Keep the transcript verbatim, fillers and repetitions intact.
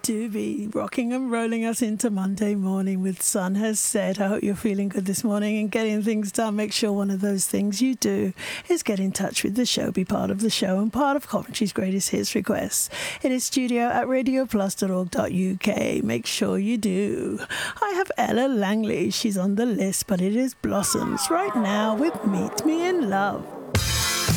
do be rocking and rolling us into Monday morning with Sun Has Set. I hope you're feeling good this morning and getting things done. Make sure one of those things you do is get in touch with the show, be part of the show and part of Coventry's Greatest Hits requests. It is studio at radio plus dot org dot U K. Make sure you do. I have Ella Langley. She's on the list, but it is Blossoms right now with Meet Me in Love.